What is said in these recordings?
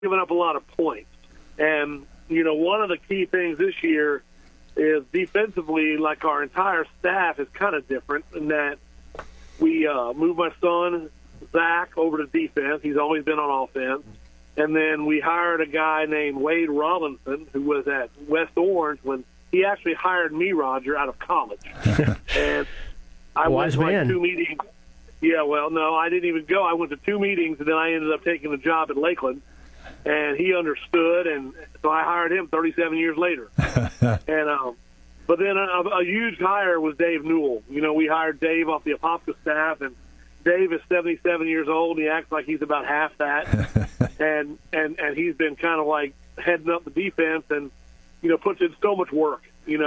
giving up a lot of points. And, one of the key things this year is defensively, like our entire staff is kind of different in that we moved my son, Zach, over to defense. He's always been on offense. And then we hired a guy named Wade Robinson, who was at West Orange when he actually hired me, Roger, out of college. And I went to like 2 meetings. Yeah, well, no, I didn't even go. I went to 2 meetings, and then I ended up taking a job at Lakeland. And he understood, and so I hired him 37 years later. And but then a huge hire was Dave Newell. We hired Dave off the Apopka staff, and Dave is 77 years old. And he acts like he's about half that, and he's been kind of like heading up the defense, and puts in so much work.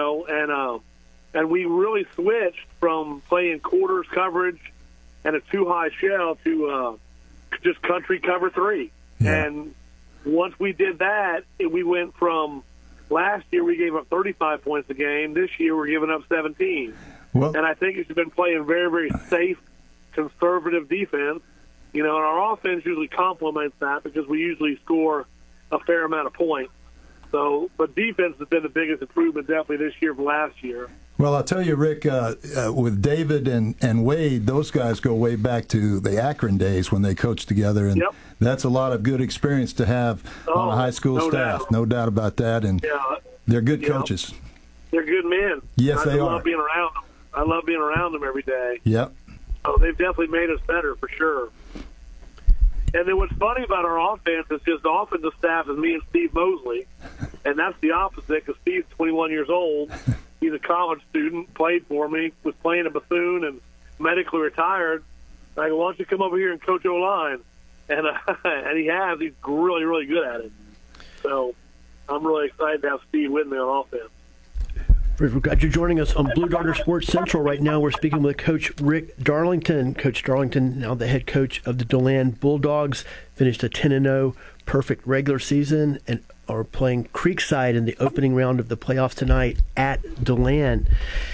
And we really switched from playing quarters coverage and a 2-high shell to just country cover 3. Yeah. And once we did that, we went from last year we gave up 35 points a game. This year we're giving up 17. And I think it's been playing very, very safe, conservative defense. And our offense usually complements that because we usually score a fair amount of points. So, but defense has been the biggest improvement definitely this year from last year. Well, I'll tell you, Rick, with David and Wade, those guys go way back to the Akron days when they coached together, and that's a lot of good experience to have on a high school staff. Doubt. No doubt about that, and they're good coaches. They're good men. Yes, they are. I love being around them. I love being around them every day. Yep. So they've definitely made us better for sure. And then what's funny about our offense is just often the staff is me and Steve Mosley, and that's the opposite because Steve's 21 years old. He's a college student, played for me, was playing at Bethune and medically retired. I go, why don't you come over here and coach O-line? And he has. He's really, really good at it. So I'm really excited to have Steve with me on offense. We're glad you're joining us on Blue Darter Sports Central right now. We're speaking with Coach Rick Darlington. Coach Darlington, now the head coach of the DeLand Bulldogs, finished a 10-0 perfect regular season and are playing Creekside in the opening round of the playoffs tonight at DeLand.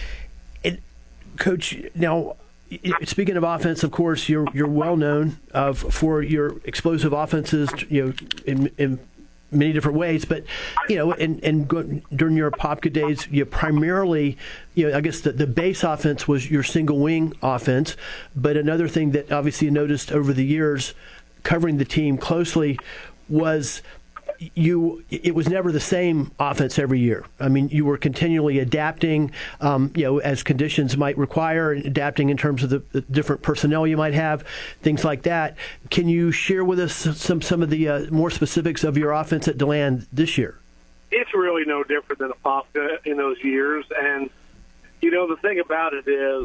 Coach, now, speaking of offense, of course, you're well known for your explosive offenses, in many different ways, but during your Apopka days, you primarily, I guess the base offense was your single wing offense. But another thing that obviously you noticed over the years, covering the team closely, was it was never the same offense every year. I mean, you were continually adapting, as conditions might require, adapting in terms of the different personnel you might have, things like that. Can you share with us some of the more specifics of your offense at DeLand this year? It's really no different than Apopka in those years. And, the thing about it is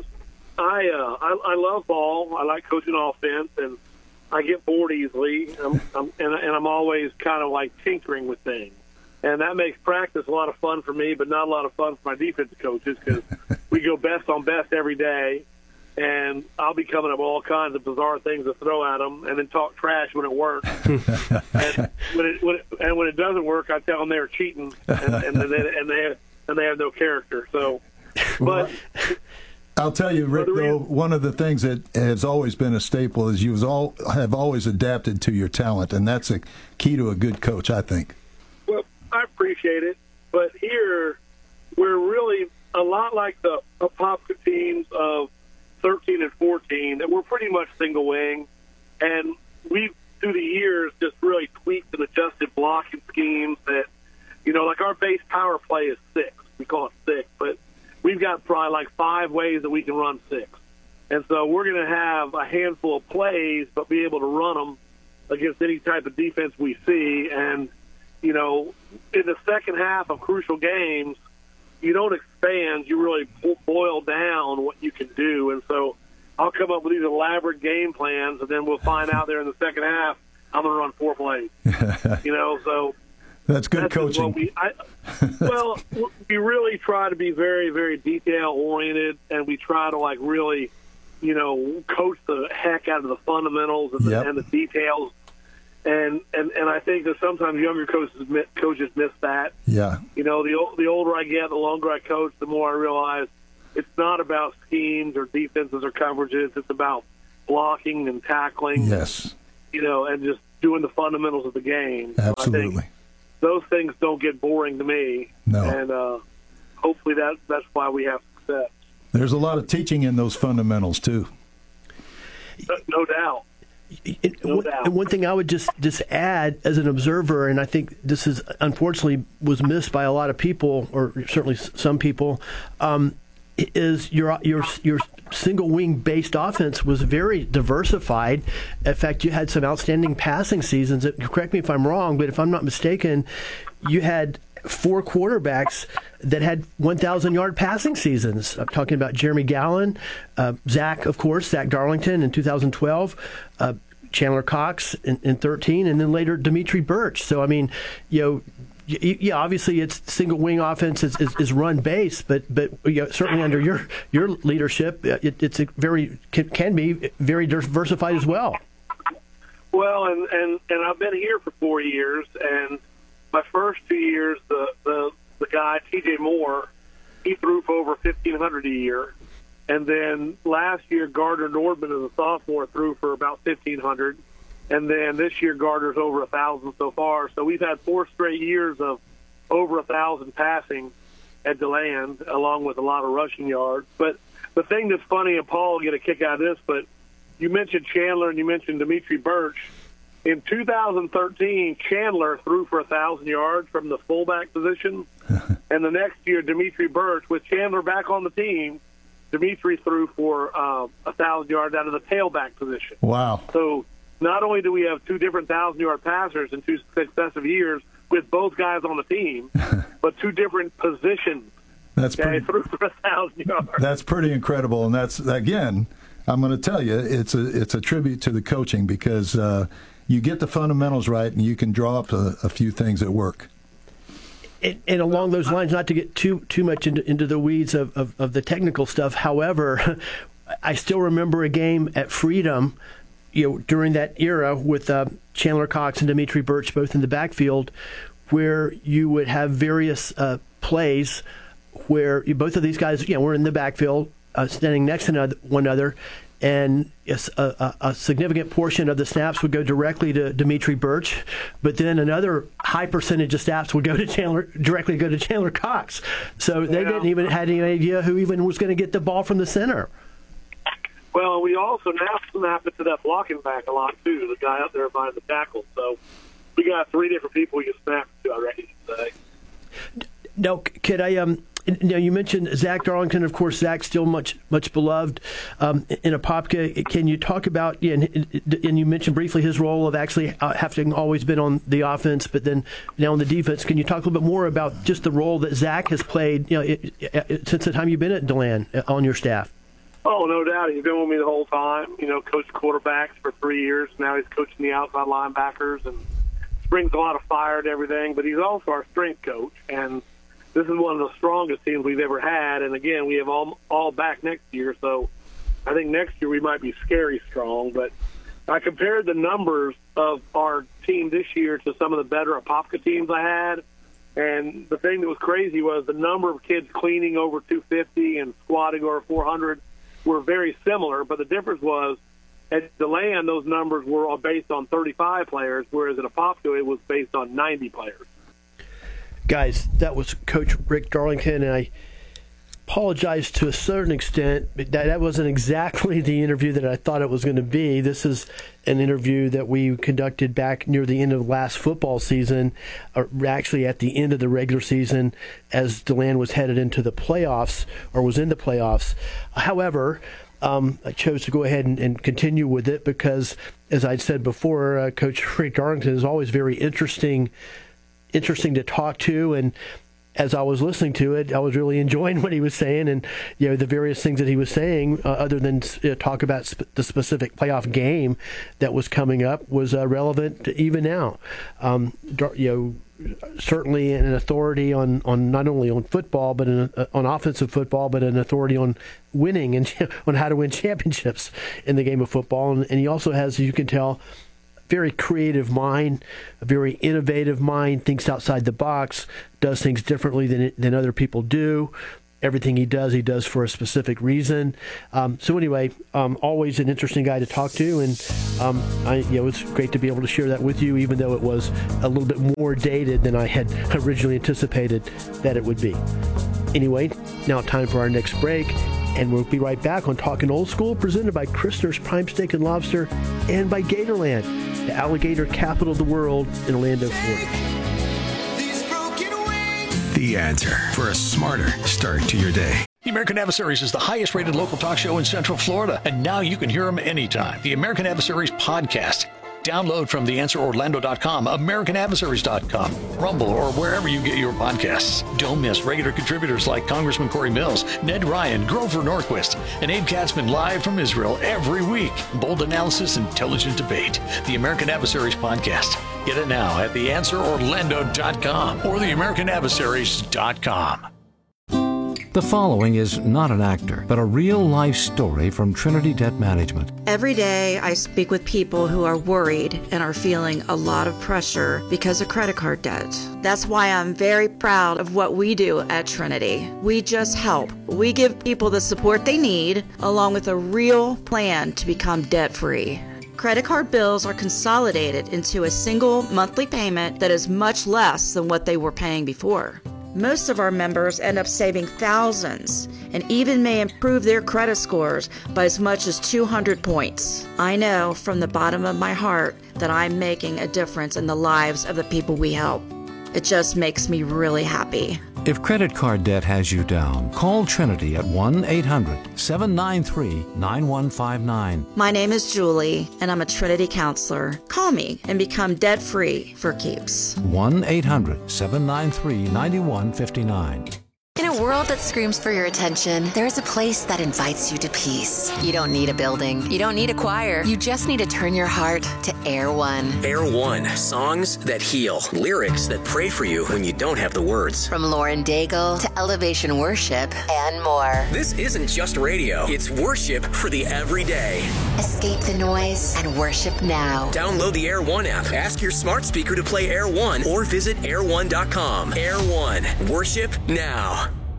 I love ball. I like coaching offense, and I get bored easily, and I'm always kind of like tinkering with things. And that makes practice a lot of fun for me, but not a lot of fun for my defensive coaches because we go best on best every day, and I'll be coming up with all kinds of bizarre things to throw at them and then talk trash when it works. And when it doesn't work, I tell them they're cheating, and they have no character. So, but... I'll tell you, Rick, though, one of the things that has always been a staple is you have always adapted to your talent, and that's a key to a good coach, I think. Well, I appreciate it, but here we're really a lot like the Apopka teams of 13 and 14, that we're pretty much single wing, and we've, through the years, just really tweaked and adjusted blocking schemes that, like our base power play is 6. We call it 6, but we've got probably like 5 ways that we can run 6. And so we're going to have a handful of plays, but be able to run them against any type of defense we see. And, in the second half of crucial games, you don't expand. You really boil down what you can do. And so I'll come up with these elaborate game plans, and then we'll find out there in the second half I'm going to run 4 plays. So that's good coaching. We really try to be very, very detail-oriented, and we try to, really, coach the heck out of the fundamentals and the details. And I think that sometimes younger coaches miss that. Yeah. The older I get, the longer I coach, the more I realize it's not about schemes or defenses or coverages. It's about blocking and tackling. Yes. and just doing the fundamentals of the game. Absolutely. So I think those things don't get boring to me. No. And hopefully that's why we have success. There's a lot of teaching in those fundamentals, too. No doubt. And one thing I would just add as an observer, and I think this is unfortunately was missed by a lot of people, or certainly some people, is your single wing based offense was very diversified. In fact, you had some outstanding passing seasons. Correct me if I'm wrong, but if I'm not mistaken, you had 4 quarterbacks that had 1,000-yard passing seasons. I'm talking about Jeremy Gallon, Zach Darlington in 2012, Chandler Cox in 2013, and then later Dimitri Birch. So, I mean, yeah, obviously it's single wing offense is run base, but certainly under your leadership, it's can be very diversified as well. Well, and I've been here for 4 years, and my first 2 years, the guy TJ Moore, he threw for over 1,500 a year, and then last year Gardner Nordman as a sophomore threw for about 1,500. And then this year, Gardner's over 1,000 so far. So we've had 4 straight years of over 1,000 passing at DeLand, along with a lot of rushing yards. But the thing that's funny, and Paul will get a kick out of this, but you mentioned Chandler and you mentioned Dimitri Birch. In 2013, Chandler threw for 1,000 yards from the fullback position. And the next year, Dimitri Birch, with Chandler back on the team, Dimitri threw for 1,000 yards out of the tailback position. Wow. So not only do we have 2 different 1,000-yard passers in 2 successive years with both guys on the team, but 2 different positions. That's pretty, threw for 1,000 yards. That's pretty incredible, and that's, again, I'm going to tell you, it's a tribute to the coaching because you get the fundamentals right, and you can draw up a few things that work. And along those lines, not to get too much into the weeds of the technical stuff. However, I still remember a game at Freedom, during that era with Chandler Cox and Dimitri Birch both in the backfield, where you would have various plays where both of these guys, were in the backfield, standing next to one another, and a significant portion of the snaps would go directly to Dimitri Birch, but then another high percentage of snaps would go to Chandler Cox. So they didn't even have any idea who even was going to get the ball from the center. Well, we also now snap it to that blocking back a lot, too, the guy out there behind the tackle. So we got 3 different people we can snap it to, I reckon to say. Now, could I you mentioned Zach Darlington. Of course, Zach's still much beloved in Apopka. Can you talk about, and you mentioned briefly his role of actually having always been on the offense, but then now on the defense. Can you talk a little bit more about just the role that Zach has played since the time you've been at DeLand on your staff? Oh, no doubt. He's been with me the whole time. Coached quarterbacks for 3 years. Now he's coaching the outside linebackers and brings a lot of fire to everything. But he's also our strength coach. And this is one of the strongest teams we've ever had. And, again, we have all back next year. So I think next year we might be scary strong. But I compared the numbers of our team this year to some of the better Apopka teams I had. And the thing that was crazy was the number of kids cleaning over 250 and squatting over 400 were very similar, but the difference was at DeLand, those numbers were all based on 35 players, whereas at Apopka, it was based on 90 players. Guys, that was Coach Rick Darlington, and I apologize to a certain extent. That wasn't exactly the interview that I thought it was going to be. This is an interview that we conducted back near the end of last football season, or actually at the end of the regular season as DeLand was headed into the playoffs, or was in the playoffs. However, I chose to go ahead and continue with it because, as I said before, Coach Rick Darlington is always very interesting to talk to, and as I was listening to it, I was really enjoying what he was saying, and the various things that he was saying, other than talk about the specific playoff game that was coming up, was relevant even now. Certainly an authority on not only on football, but on offensive football, but an authority on winning and on how to win championships in the game of football. And he also has, as you can tell, very creative mind, a very innovative mind, thinks outside the box, does things differently than other people do. everything he does for a specific reason. So anyway, always an interesting guy to talk to, and it's great to be able to share that with you, even though it was a little bit more dated than I had originally anticipated that it would be. Anyway, now time for our next break, and we'll be right back on Talking Old School, presented by Christner's Prime Steak and Lobster and by Gatorland, the alligator capital of the world in Orlando, Florida. The answer for a smarter start to your day. The American Adversaries is the highest-rated local talk show in Central Florida, and now you can hear them anytime. The American Adversaries podcast. Download from theanswerorlando.com, americanadversaries.com, Rumble, or wherever you get your podcasts. Don't miss regular contributors like Congressman Corey Mills, Ned Ryan, Grover Norquist, and Abe Katzman live from Israel every week. Bold analysis, intelligent debate. The American Adversaries podcast. Get it now at theanswerorlando.com or theamericanadversaries.com. The following is not an actor, but a real-life story from Trinity Debt Management. Every day, I speak with people who are worried and are feeling a lot of pressure because of credit card debt. That's why I'm very proud of what we do at Trinity. We just help. We give people the support they need, along with a real plan to become debt-free. Credit card bills are consolidated into a single monthly payment that is much less than what they were paying before. Most of our members end up saving thousands and even may improve their credit scores by as much as 200 points. I know from the bottom of my heart that I'm making a difference in the lives of the people we help. It just makes me really happy. If credit card debt has you down, call Trinity at 1-800-793-9159. My name is Julie, and I'm a Trinity counselor. Call me and become debt-free for keeps. 1-800-793-9159. In a world that screams for your attention, there's a place that invites you to peace. You don't need a building. You don't need a choir. You just need to turn your heart to Air One. Air One. Songs that heal. Lyrics that pray for you when you don't have the words. From Lauren Daigle to Elevation Worship and more. This isn't just radio. It's worship for the everyday. Escape the noise and worship now. Download the Air One app. Ask your smart speaker to play Air One or visit air1.com. Air One. Worship now.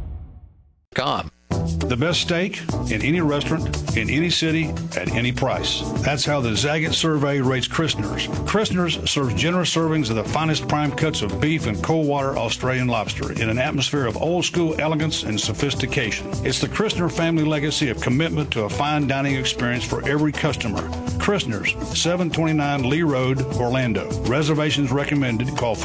The best steak in any restaurant, in any city, at any price. That's how the Zagat survey rates Christner's. Christner's serves generous servings of the finest prime cuts of beef and cold water Australian lobster in an atmosphere of old school elegance and sophistication. It's the Christner family legacy of commitment to a fine dining experience for every customer. Christner's, 729 Lee Road, Orlando. Reservations recommended. Call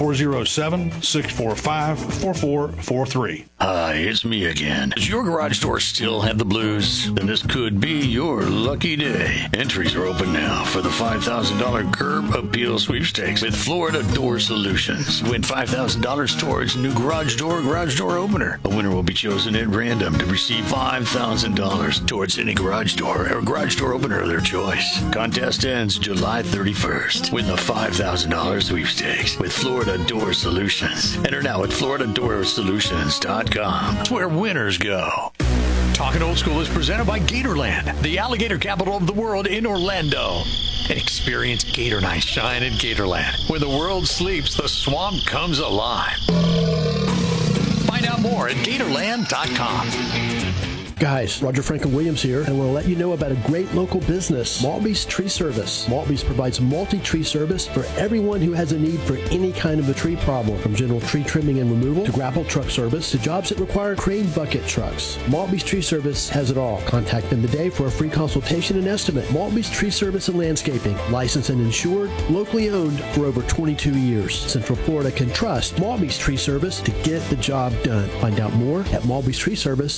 407-645-4443. Hi, it's me again. Does your garage door still have the blues? Then this could be your lucky day. Entries are open now for the $5,000 Curb Appeal Sweepstakes with Florida Door Solutions. Win $5,000 towards a new garage door opener. A winner will be chosen at random to receive $5,000 towards any garage door or garage door opener of their choice. Contest ends July 31st. Win the $5,000 sweepstakes with Florida Door Solutions. Enter now at FloridaDoorSolutions.com. It's where winners go. Talking Old School is presented by Gatorland, the alligator capital of the world in Orlando. And experience Gator Night shine in Gatorland. When the world sleeps, the swamp comes alive. Find out more at Gatorland.com. Guys, Roger Franklin Williams here, and I want to let you know about a great local business, Maltby's Tree Service. Maltby's provides multi-tree service for everyone who has a need for any kind of a tree problem, from general tree trimming and removal to grapple truck service to jobs that require crane bucket trucks. Maltby's Tree Service has it all. Contact them today for a free consultation and estimate. Maltby's Tree Service and Landscaping, licensed and insured, locally owned for over 22 years. Central Florida can trust Maltby's Tree Service to get the job done. Find out more at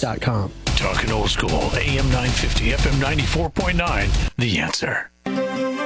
malbystreeservice.com. Talking Old School, AM 950, FM 94.9, The Answer.